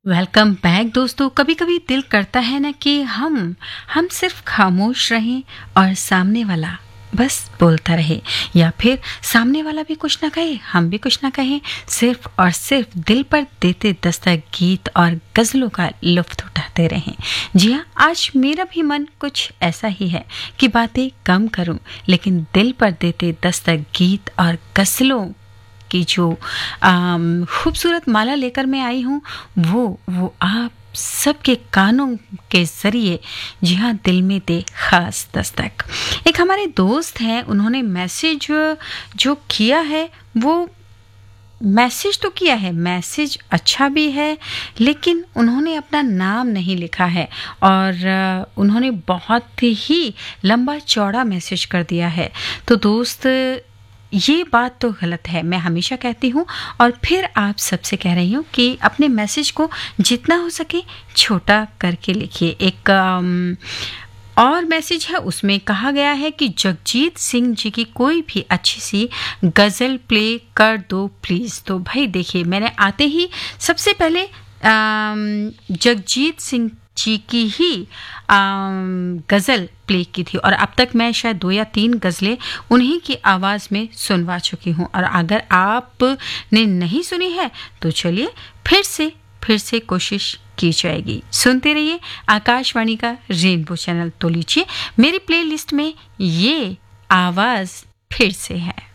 Welcome back दोस्तों। कभी कभी दिल करता है ना कि हम सिर्फ खामोश रहें और सामने वाला बस बोलता रहे, या फिर सामने वाला भी कुछ ना कहे हम भी कुछ ना कहें, सिर्फ और सिर्फ दिल पर देते दस्तक गीत और गज़लों का लुत्फ उठाते रहें। जी हाँ, आज मेरा भी मन कुछ ऐसा ही है कि बातें कम करूं, लेकिन दिल पर देते दस्तक गीत और गज़लों की जो खूबसूरत माला लेकर मैं आई हूँ, वो आप सबके कानों के जरिए, जी हाँ, दिल में दे खास दस्तक। एक हमारे दोस्त हैं, उन्होंने मैसेज जो किया है, वो मैसेज तो किया है, मैसेज अच्छा भी है, लेकिन उन्होंने अपना नाम नहीं लिखा है और उन्होंने बहुत ही लंबा चौड़ा मैसेज कर दिया है। तो दोस्त, ये बात तो गलत है, मैं हमेशा कहती हूँ और फिर आप सबसे कह रही हूँ कि अपने मैसेज को जितना हो सके छोटा करके लिखिए। एक और मैसेज है, उसमें कहा गया है कि जगजीत सिंह जी की कोई भी अच्छी सी गज़ल प्ले कर दो प्लीज़। तो भाई देखिए, मैंने आते ही सबसे पहले जगजीत सिंह जी की ही गज़ल प्ले की थी और अब तक मैं शायद 2 या 3 गज़लें उन्हीं की आवाज़ में सुनवा चुकी हूँ। और अगर आपने नहीं सुनी है तो चलिए फिर से कोशिश की जाएगी। सुनते रहिए आकाशवाणी का रेनबो चैनल। तो लीजिए, मेरी प्लेलिस्ट में ये आवाज़ फिर से है।